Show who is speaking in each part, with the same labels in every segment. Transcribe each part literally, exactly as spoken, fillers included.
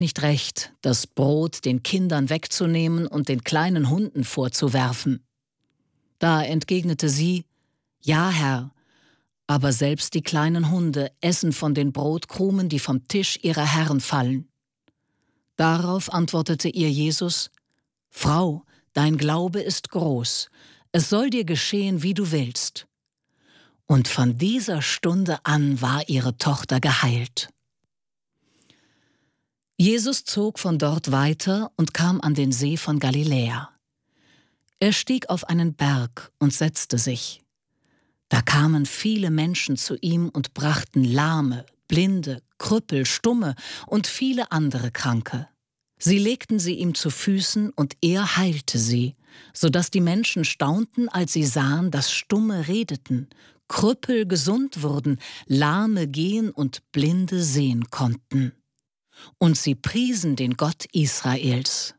Speaker 1: nicht recht, das Brot den Kindern wegzunehmen und den kleinen Hunden vorzuwerfen. Da entgegnete sie: Ja, Herr, aber selbst die kleinen Hunde essen von den Brotkrumen, die vom Tisch ihrer Herren fallen. Darauf antwortete ihr Jesus: Frau, dein Glaube ist groß, es soll dir geschehen, wie du willst. Und von dieser Stunde an war ihre Tochter geheilt. Jesus zog von dort weiter und kam an den See von Galiläa. Er stieg auf einen Berg und setzte sich. Da kamen viele Menschen zu ihm und brachten Lahme, Blinde, Krüppel, Stumme und viele andere Kranke. Sie legten sie ihm zu Füßen und er heilte sie, so dass die Menschen staunten, als sie sahen, dass Stumme redeten, Krüppel gesund wurden, Lahme gehen und Blinde sehen konnten. Und sie priesen den Gott Israels.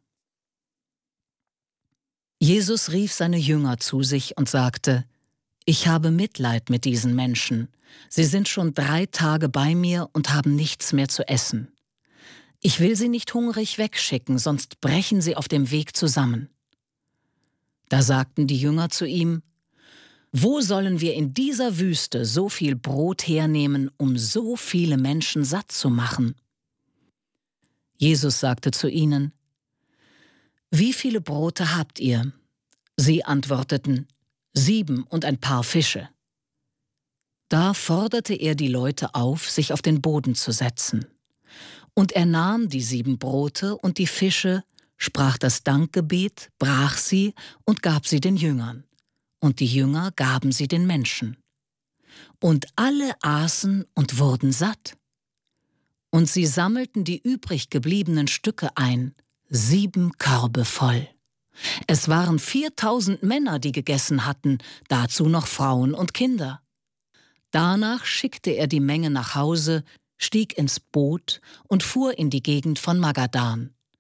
Speaker 1: Jesus rief seine Jünger zu sich und sagte: Ich habe Mitleid mit diesen Menschen. Sie sind schon drei Tage bei mir und haben nichts mehr zu essen. Ich will sie nicht hungrig wegschicken, sonst brechen sie auf dem Weg zusammen. Da sagten die Jünger zu ihm: Wo sollen wir in dieser Wüste so viel Brot hernehmen, um so viele Menschen satt zu machen? Jesus sagte zu ihnen: Wie viele Brote habt ihr? Sie antworteten: Sieben und ein paar Fische. Da forderte er die Leute auf, sich auf den Boden zu setzen. Und er nahm die sieben Brote und die Fische, sprach das Dankgebet, brach sie und gab sie den Jüngern. Und die Jünger gaben sie den Menschen. Und alle aßen und wurden satt. Und sie sammelten die übrig gebliebenen Stücke ein, sieben Körbe voll. Es waren viertausend Männer, die gegessen hatten, dazu noch Frauen und Kinder. Danach schickte er die Menge nach Hause, stieg ins Boot und fuhr in die Gegend von Magadan.